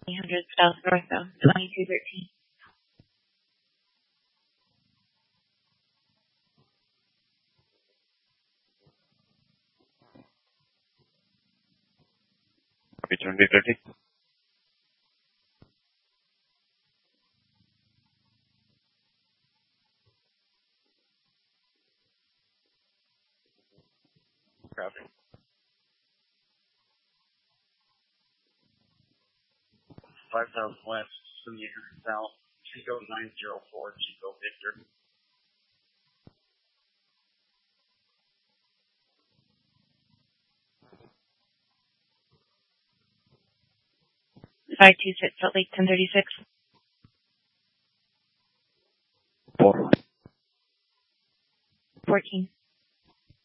300 South Northbound, 2213. Copy 2030. Copy. 5000 West, 7800 South, Chico 904, Chico Victor. 526 Salt Lake 1036. 4. 14.